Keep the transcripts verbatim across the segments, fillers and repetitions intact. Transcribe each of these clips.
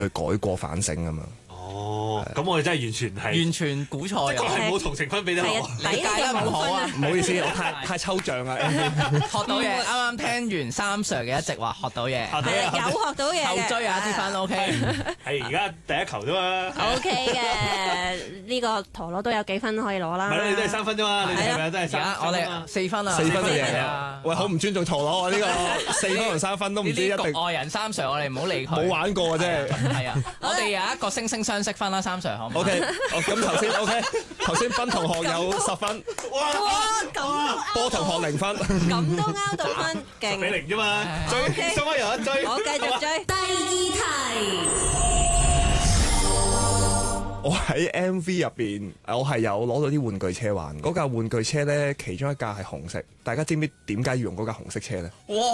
去改過反省咁樣。 哦，咁我哋真係完全係完全估錯即係咗， 係冇同情分俾得我。 理解得唔好啊！ 唔好意思，我太太抽象啦。 學到嘢，啱啱聽完三 Sir 嘅一直話學到嘢， 學到嘢係有學到嘢嘅。 後追啊啲分 OK。 係而家第一球啫嘛。 O K 嘅，呢個陀螺都有幾分可以攞啦。 唔係你都係三分啫嘛，你哋係咪都係而三？ 家我哋四分啊， 四分就贏係啦！喂，好唔尊重陀螺啊！呢個四分同三分都唔呢知一定啲局外人三 Sir，我哋唔好理佢。 冇玩過啊！真係。 係啊，我哋有一個惺惺相惜分啦，三 Sir 可唔可以 O K，咁頭先 O K，頭先斌同學有十分， 哇，咁波同學零分。 咁都啱到分， 十比勁！ 零啫嘛，追收翻又一追。 我繼續追。第二題。 我喺 M V 入邊，我係有攞到啲玩具車玩。嗰架玩具車咧，其中一架係紅色。大家知唔知點解要用嗰架紅色車咧？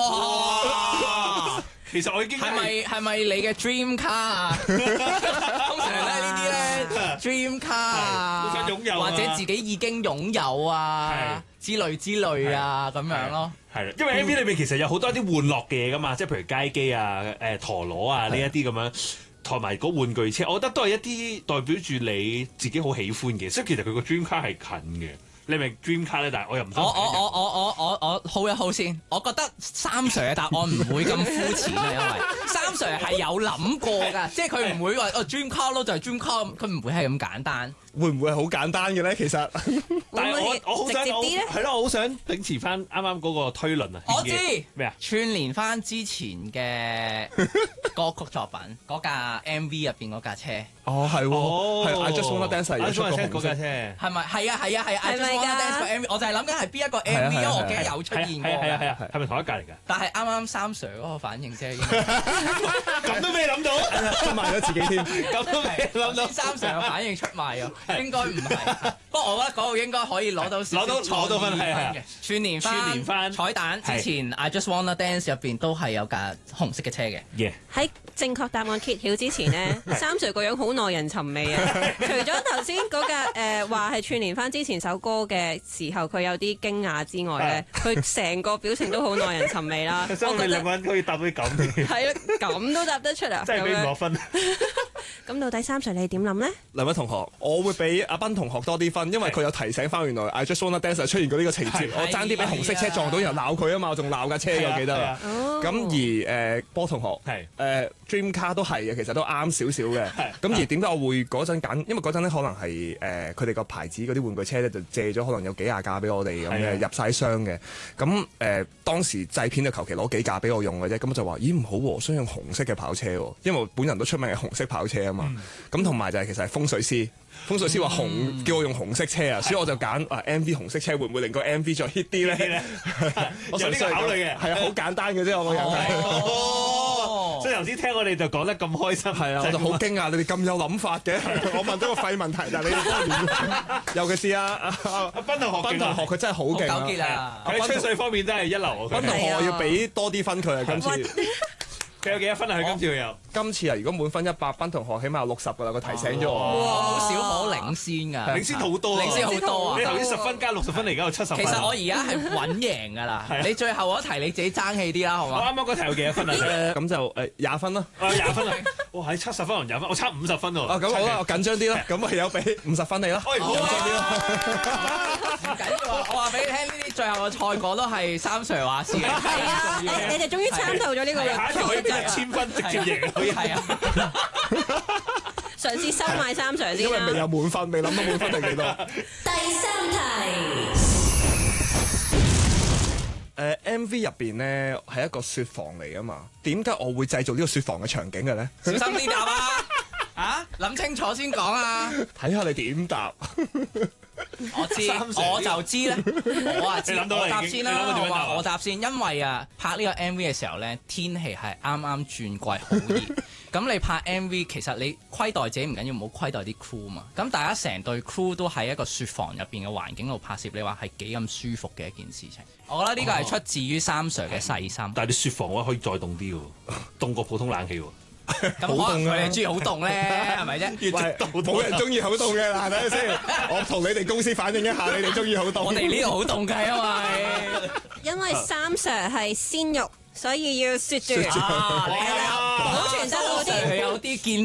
哇！ 其實我已經係咪係咪你嘅 dream car 啊？通常咧呢啲咧 dream car 啊， 好想擁有啊或者自己已經擁有啊之類之類啊咁樣咯。 係啦，因為 M V 裏面其實有好多啲玩樂嘅嘢噶嘛，即係譬如街機啊、誒陀螺啊呢一啲咁樣。同埋嗰玩具車，我覺得都係一啲代表住你自己好喜歡嘅，所以其實佢個 dream car 係近嘅。你明 dream car 咧？但係我又唔想。 我我我我我我我好一好先，我覺得三 Sir 嘅答案唔會咁膚淺啊，因為三 Sir 係有諗過㗎，即係佢唔會話哦 dream car 咯，就係 dream car，佢唔會係咁簡單。 會唔會係好簡單嘅咧？其實， 但係我我好想直接啲咧係咯，我好想秉持翻啱啱嗰個推論啊。 我知咩啊？ 串連翻之前嘅歌曲作品嗰架 M V 入邊嗰架車， 哦係喎， 哦係 I Just Wanna Dance 係有出過紅色嗰架車。 係咪？係啊係啊係啊！ 係咪 I Just Wanna 㗎 Dance 個 M V，我就係諗緊係邊一個 M V，因為我記得有出現過。 係啊係啊係啊，係咪同一架嚟㗎？ 但係啱啱三 Sir 嗰個反應啫，應咁都未諗到， 出賣咗自己添。 咁都未諗到。 三 Sir 嘅反應出賣啊，應該唔係。不過我覺得嗰個應該可以攞到少少攞到攞到分係係嘅。串連翻串連翻彩蛋之前，I Just Wanna Dance 入邊都係有架紅色嘅車嘅。 耶！ 喺正確答案揭曉之前呢，三 Sir 個樣好耐人尋味啊！除咗頭先嗰架誒話係串連翻之前首歌嘅時候，佢有啲驚訝之外咧，佢成個表情都好耐人尋味啦。我收你覺得兩蚊可以答到啲咁嘅， 係啊，咁都答得出啊！ 真係俾唔咁樣落分。 咁到底三 Sir 你點諗呢？ 兩位同學，我會俾阿斌同學多啲分，因為佢有提醒翻原來 I Just Wanna Dance 出現過呢個情節，我爭啲俾紅色車撞到，然後鬧佢啊嘛，我仲鬧架車嘅，我記得啦。咁而誒波同學係誒 Dream Car 都係嘅，其實都啱少少嘅。咁而點解我會嗰陣揀？因為嗰陣咧可能係誒佢哋個牌子嗰啲玩具車咧就借咗可能有幾廿架俾我哋咁嘅入晒箱嘅。咁誒當時製片就求其攞幾架俾我用嘅啫。咁就話咦唔好喎，想用紅色嘅跑車喎，因為我本人都出名係紅色跑車啊嘛。咁同埋就係其實係風水師。風水師話紅叫我用紅色車啊，所以我就揀啊 M V 紅色車會唔會令個 M V 再 hit 啲咧？ 我有呢個考慮嘅， 係啊，好簡單嘅啫，我個人係。 哦，所以頭先聽我哋就講得咁開心， 係啊，我就好驚訝，你哋咁有諗法嘅。我問咗個廢問題，但係你哋當然，尤其是啊啊阿斌同學， 斌同學佢真係好勁好糾結啊！ 喺吹水方面真係一流。 斌同學我要俾多啲分佢啊！今次佢有幾多分啊？佢今次佢有。 今次啊，如果滿分一百，斌同學起碼有六十噶啦，佢提醒咗我。 哇，好少可領先㗎， 領先好多， 領先好多啊！ 你頭先十分加六十分，你而家有七十分。 其實我而家係穩贏㗎啦，你最後嗰題你自己爭氣啲啦，好嘛？ 我啱啱嗰題有幾多分啊？ 咁就誒廿分啦。 啊廿分啊！哇，喺七十分同廿分，我差五十分喎。 啊咁好啦，我緊張啲啦，咁我有俾五十分你啦。 哎好唔緊要啊！我話俾你聽，呢啲最後嘅賽果都係三 Sir 話事嘅。 係啊，你你哋終於參透咗呢個下一條可以俾一千分直接贏，可以係啊！ 嘗試收買三 Sir 先因為未啦。 有滿分，未諗到滿分係幾多。 第三題。 誒 M V 入邊咧係一個雪房嚟噶嘛？點解我會製造呢個雪房嘅場景嘅咧？ 小心啲答啊！啊，諗清楚先講啊！ 睇下你點答。 我知，我就知咧。我啊知， 你諗到啦我答已經先啦。 你諗到點樣答啊我話我答先，因為啊拍呢個 M V 嘅時候咧，天氣係啱啱轉季，好熱。咁你拍 M V 其實你虧待自己唔緊要，唔好虧待啲 crew 嘛。咁大家成隊 crew 都喺一個雪房入邊嘅環境度拍攝，你話係幾咁舒服嘅一件事情。我覺得呢個係出自於三 Sir 嘅細心。 但係你雪房嘅話可以再凍啲喎，凍過普通冷氣喎。 咁可能佢哋中意好凍咧，係咪啫？ 喂，冇人中意好凍嘅啦，係咪先？我同你哋公司反映一下，你哋中意好凍。 我哋呢度好凍㗎，因為因為三 Sir 係鮮肉，所以要雪住。 啊，你係啦， 哇！ 保存得好啲。 有啲見